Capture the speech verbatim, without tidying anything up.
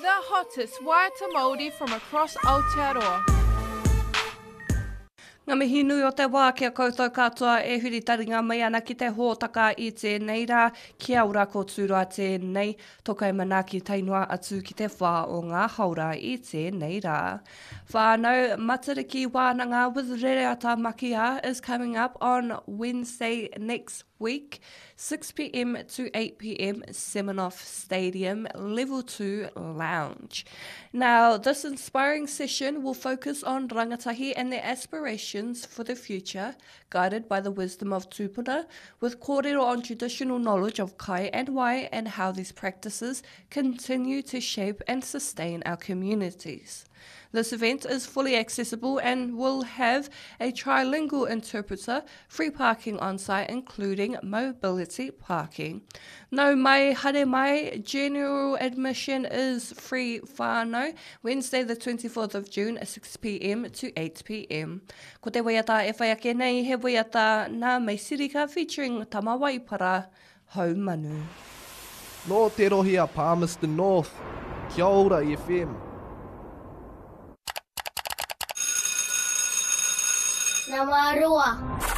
the hottest waiata Māori from across Aotearoa. Ngā mihi nui o te wā kia koutou katoa e huri taringa mai ana ki te hōtaka i tēnei rā, kia ora ko tūroa tēnei, tokai manaki tainua atu ki te whā o ngā haura i tēnei rā. Whānau, Matariki Wānanga with Rereata Makia is coming up on Wednesday next week, six p m to eight p m, Seminoff Stadium, Level two Lounge. Now, this inspiring session will focus on rangatahi and their aspirations for the future, guided by the wisdom of tūpuna, with kōrero on traditional knowledge of kai and wai and how these practices continue to shape and sustain our communities. This event is fully accessible and will have a trilingual interpreter, free parking on site, including mobility parking. No mai hare mai, general admission is free whānau, Wednesday the twenty-fourth of June, six p m to eight p m. Ko te waiata e whai ake nei, he waiata Ngā Maisirika featuring Tamawai Para, Hau Manu. No te rohi a Palmerston North, kia ora I F M. Namaroa.